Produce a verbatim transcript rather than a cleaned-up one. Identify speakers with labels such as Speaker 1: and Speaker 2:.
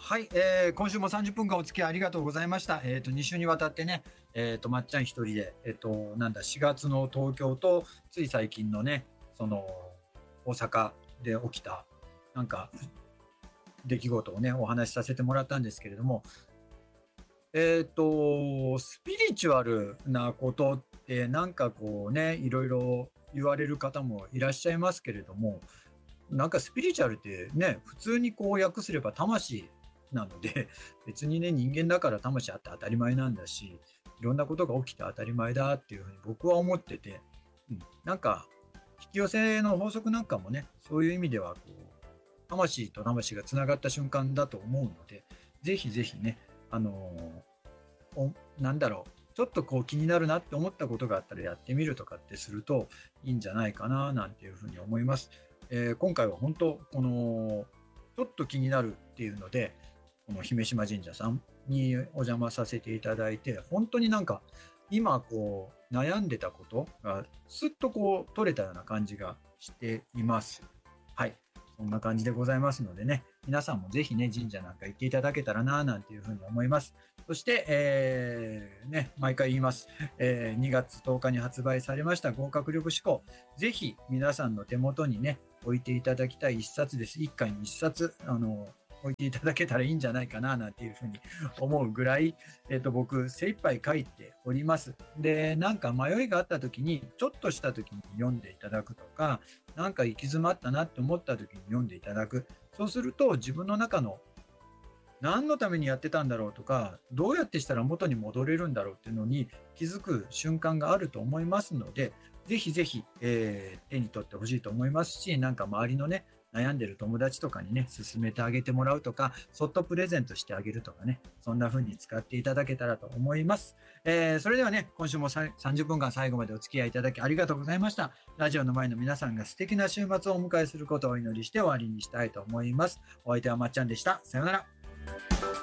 Speaker 1: はい、えー、今週もさんじゅっぷんかんお付き合いありがとうございました。えっ、と、に週にわたってね、えっ、と、まっちゃん一人で、えっ、と、なんだ、しがつの東京と、つい最近のね、その、大阪で起きた、なんか、出来事をね、お話しさせてもらったんですけれども、えっ、と、スピリチュアルなことって、なんかこうね、いろいろ言われる方もいらっしゃいますけれども、なんかスピリチュアルってね、普通にこう訳すれば魂なので、別にね、人間だから魂あって当たり前なんだし、いろんなことが起きて当たり前だっていうふうに僕は思ってて、うん、なんか、引き寄せの法則なんかもね、そういう意味ではこう、魂と魂がつながった瞬間だと思うので、ぜひぜひね、あのーおなんだろう、ちょっとこう気になるなって思ったことがあったらやってみるとかってするといいんじゃないかななんていうふうに思います。えー今回は本当、この、ちょっと気になるっていうので、この姫島神社さんにお邪魔させていただいて、本当になんか、今こう、悩んでたことが、すっとこう、取れたような感じがしています。はい。そんな感じでございますのでね、皆さんもぜひね、神社なんか行っていただけたらな、なんていうふうに思います。そして、えー、ね、毎回言います。えー、にがつとおかに発売されました合格力思考。ぜひ皆さんの手元にね、置いていただきたい一冊です。一回に一冊、あの、置いていただけたらいいんじゃないかな、なんていうふうに思うぐらい、えっ、と、僕、精一杯書いております。で、なんか迷いがあった時に、ちょっとした時に読んでいただくとか、なんか行き詰まったなって思った時に読んでいただく。そうすると、自分の中の何のためにやってたんだろうとか、どうやってしたら元に戻れるんだろうっていうのに気づく瞬間があると思いますので、ぜひぜひ、えー手に取ってほしいと思いますし、なんか周りのね、悩んでる友達とかにね、勧めてあげてもらうとか、そっとプレゼントしてあげるとかね、そんな風に使っていただけたらと思います。えーそれではね、今週もささんじゅっぷんかん最後までお付き合いいただきありがとうございました。ラジオの前の皆さんが素敵な週末をお迎えすることをお祈りして終わりにしたいと思います。お相手はまっちゃんでした。さようなら。